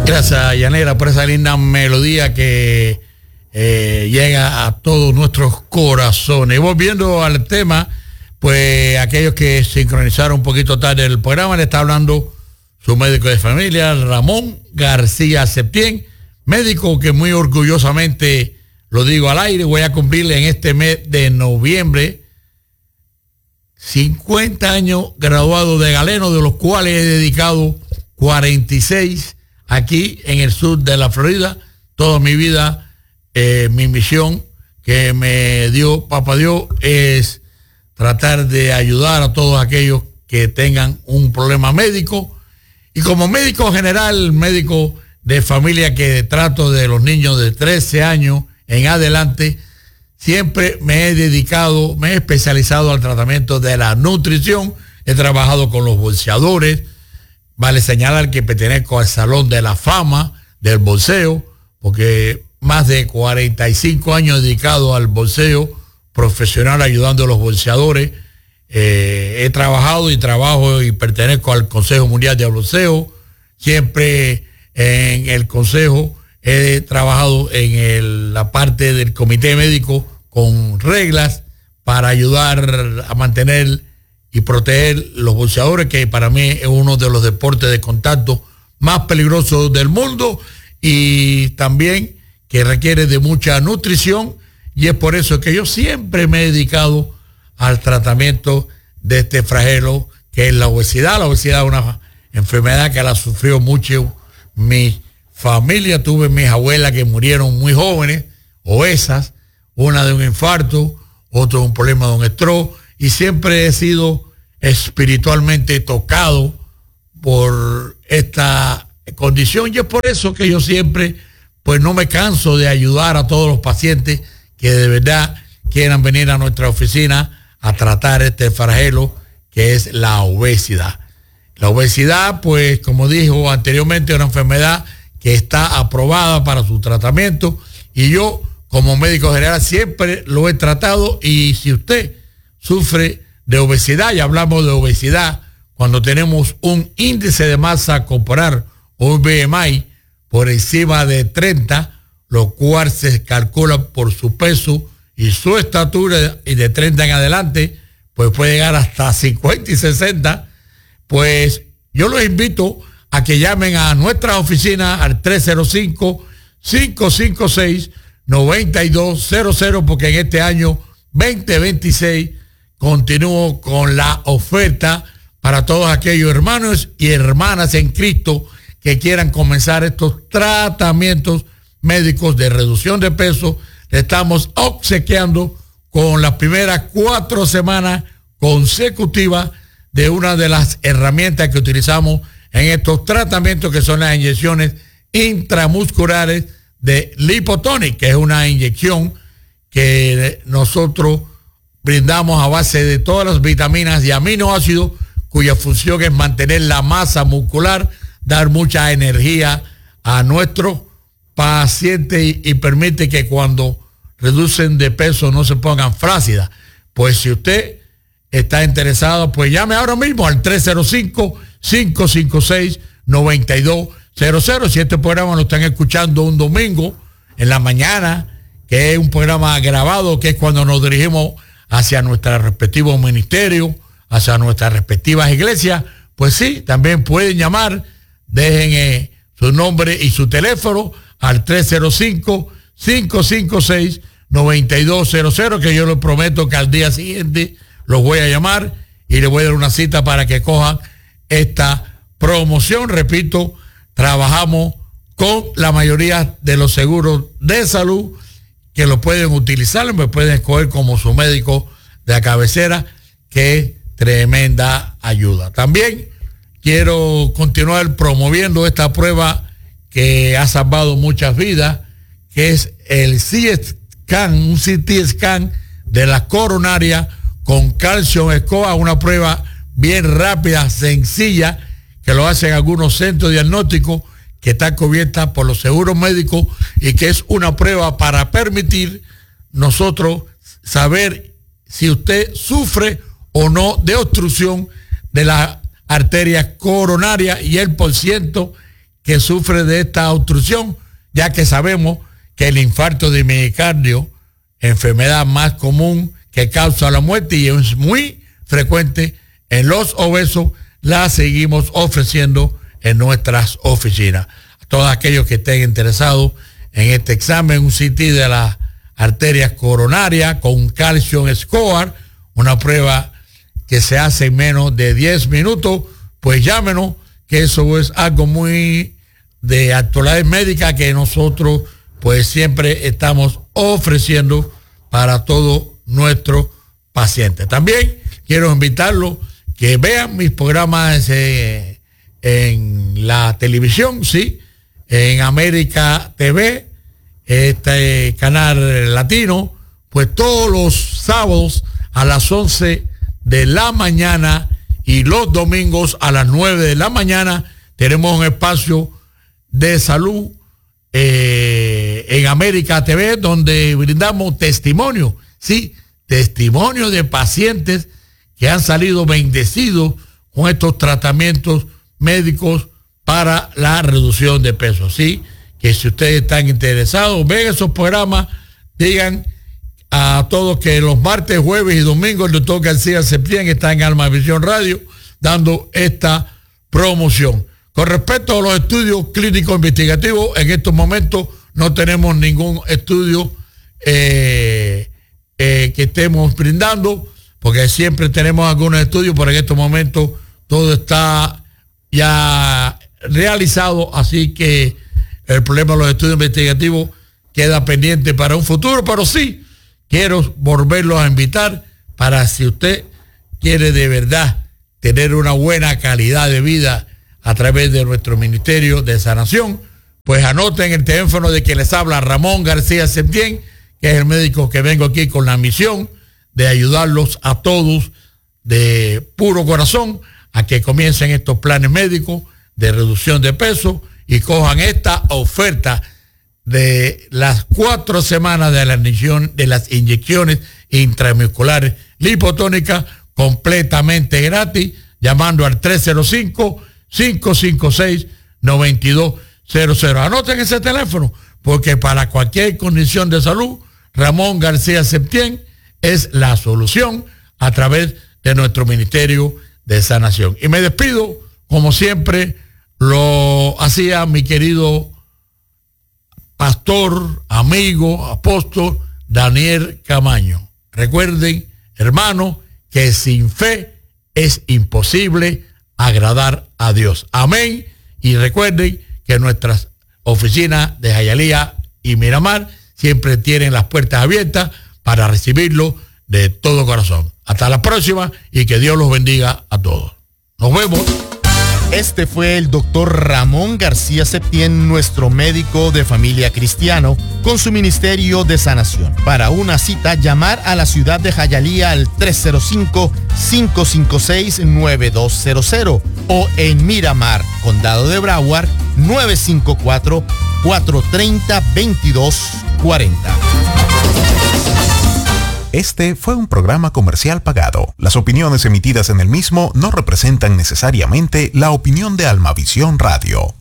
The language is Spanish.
Gracias, Yanela, por esa linda melodía que llega a todos nuestros corazones. Y volviendo al tema, pues aquellos que sincronizaron un poquito tarde el programa, le está hablando su médico de familia, Ramón García Septién, médico que muy orgullosamente, lo digo al aire, voy a cumplirle en este mes de noviembre 50 años graduado de galeno, de los cuales he dedicado 46 aquí en el sur de la Florida. Toda mi vida, mi misión que me dio Papá Dios es tratar de ayudar a todos aquellos que tengan un problema médico. Y como médico general, médico de familia que trato de los niños de 13 años en adelante, siempre me he dedicado, me he especializado al tratamiento de la nutrición. He trabajado con los boxeadores. Vale señalar que pertenezco al Salón de la Fama del boxeo, porque más de 45 años dedicado al boxeo profesional, ayudando a los boxeadores. He trabajado y trabajo y pertenezco al Consejo Mundial de Boxeo. Siempre en el Consejo he trabajado en la parte del comité médico con reglas para ayudar a mantener y proteger los boxeadores, que para mí es uno de los deportes de contacto más peligrosos del mundo y también que requiere de mucha nutrición, y es por eso que yo siempre me he dedicado al tratamiento de este flagelo que es la obesidad. La obesidad es una enfermedad que la sufrió mucho mi familia. Tuve mis abuelas que murieron muy jóvenes, obesas, una de un infarto, otro de un problema de un stroke, y siempre he sido espiritualmente tocado por esta condición, y es por eso que yo siempre pues no me canso de ayudar a todos los pacientes que de verdad quieran venir a nuestra oficina a tratar este flagelo que es la obesidad. La obesidad, pues como dijo anteriormente, es una enfermedad que está aprobada para su tratamiento, y yo como médico general siempre lo he tratado. Y si usted sufre de obesidad, y hablamos de obesidad cuando tenemos un índice de masa corporal o un BMI por encima de 30, lo cual se calcula por su peso y su estatura, y de 30 en adelante, pues puede llegar hasta 50 y 60, pues yo los invito a que llamen a nuestra oficina al 305-556-9200, porque en este año 2026 continúo con la oferta para todos aquellos hermanos y hermanas en Cristo que quieran comenzar estos tratamientos médicos de reducción de peso. Le estamos obsequiando con las primeras 4 semanas consecutivas de una de las herramientas que utilizamos en estos tratamientos, que son las inyecciones intramusculares de Lipotonic, que es una inyección que nosotros brindamos a base de todas las vitaminas y aminoácidos, cuya función es mantener la masa muscular, dar mucha energía a nuestros pacientes y permite que cuando reducen de peso no se pongan flácidas. Pues si usted está interesado, pues llame ahora mismo al 305-556-9200. Si este programa lo están escuchando un domingo en la mañana, que es un programa grabado, que es cuando nos dirigimos hacia nuestros respectivos ministerios, hacia nuestras respectivas iglesias, pues sí, también pueden llamar. Dejen su nombre y su teléfono al 305-556-9200, que yo les prometo que al día siguiente los voy a llamar y les voy a dar una cita para que cojan esta promoción. Repito, trabajamos con la mayoría de los seguros de salud que lo pueden utilizar, me pueden escoger como su médico de cabecera, que es tremenda ayuda. También quiero continuar promoviendo esta prueba que ha salvado muchas vidas, que es el CT-scan, un CT scan de la coronaria con calcio SCOA, una prueba bien rápida, sencilla, que lo hacen algunos centros diagnósticos, que está cubierta por los seguros médicos, y que es una prueba para permitir nosotros saber si usted sufre o no de obstrucción de la arteria coronaria y el porciento que sufre de esta obstrucción, ya que sabemos que el infarto de miocardio, enfermedad más común que causa la muerte y es muy frecuente en los obesos, la seguimos ofreciendo en nuestras oficinas. A todos aquellos que estén interesados en este examen, un CT de las arterias coronarias con un calcium score, una prueba que se hace en menos de 10 minutos, pues llámenos, que eso es algo muy de actualidad médica que nosotros pues siempre estamos ofreciendo para todos nuestros pacientes. También quiero invitarlos que vean mis programas en la televisión, sí, en América TV, este canal latino, pues todos los sábados a las 11 de la mañana y los domingos a las 9 de la mañana tenemos un espacio de salud en América TV, donde brindamos testimonio, sí, testimonio de pacientes que han salido bendecidos con estos tratamientos médicos para la reducción de peso. Sí, que si ustedes están interesados, ven esos programas, digan a todos que los martes, jueves y domingos el doctor García Septién está en Alma Visión Radio dando esta promoción. Con respecto a los estudios clínicos investigativos, en estos momentos no tenemos ningún estudio que estemos brindando, porque siempre tenemos algunos estudios, pero en estos momentos todo está ya realizado, así que el problema de los estudios investigativos queda pendiente para un futuro, pero sí quiero volverlos a invitar para si usted quiere de verdad tener una buena calidad de vida a través de nuestro Ministerio de Sanación, pues anoten el teléfono de que les habla Ramón García Septién, que es el médico que vengo aquí con la misión de ayudarlos a todos de puro corazón a que comiencen estos planes médicos de reducción de peso y cojan esta oferta de las 4 semanas de las inyecciones intramusculares lipotónicas completamente gratis, llamando al 305-556-9200. Anoten ese teléfono, porque para cualquier condición de salud, Ramón García Septién es la solución a través de nuestro Ministerio de Sanación. Y me despido, como siempre lo hacía mi querido pastor, amigo, apóstol Daniel Camaño. Recuerden, hermanos, que sin fe es imposible agradar a Dios. Amén. Y recuerden que nuestras oficinas de Jayalía y Miramar siempre tienen las puertas abiertas para recibirlo de todo corazón. Hasta la próxima y que Dios los bendiga a todos. Nos vemos. Este fue el doctor Ramón García Septién, nuestro médico de familia cristiano, con su Ministerio de Sanación. Para una cita, llamar a la ciudad de Jayalía al 305-556-9200 o en Miramar, Condado de Broward, 954-430-2240. Este fue un programa comercial pagado. Las opiniones emitidas en el mismo no representan necesariamente la opinión de Almavisión Radio.